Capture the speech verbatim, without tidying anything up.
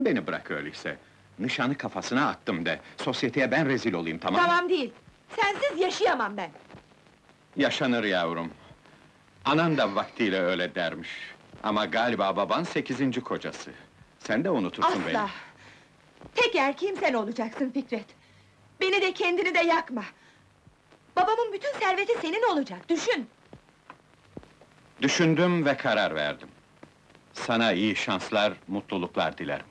Beni bırak öyleyse. Nişanı kafasına attım de, sosyeteye ben rezil olayım, tamam mı? Tamam değil! Sensiz yaşayamam ben! Yaşanır yavrum. Anan da vaktiyle öyle dermiş. Ama galiba baban sekizinci kocası. Sen de unutursun beni. Asla! Tek erkeğim sen olacaksın Fikret! Beni de kendini de yakma! Babamın bütün serveti senin olacak, düşün! Düşündüm ve karar verdim. Sana iyi şanslar, mutluluklar dilerim.